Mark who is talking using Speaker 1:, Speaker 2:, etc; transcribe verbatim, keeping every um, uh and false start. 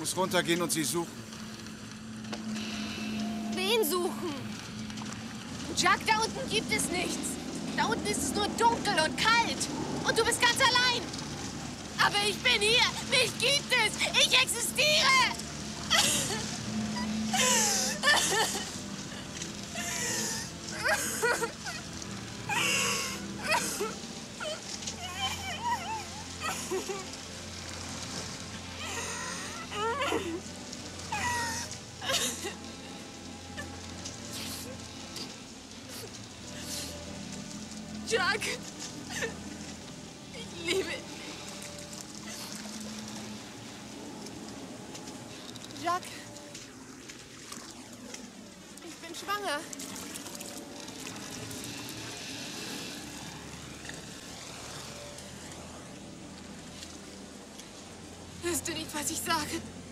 Speaker 1: muss runtergehen und sie suchen.
Speaker 2: Wen suchen? Jack, da unten gibt es nichts. Da unten ist es nur dunkel und kalt. Und du bist ganz allein. Aber ich bin hier. Mich gibt es. Ich existiere. Jack, ich liebe dich. Jack, ich bin schwanger. Hörst du nicht, was ich sage?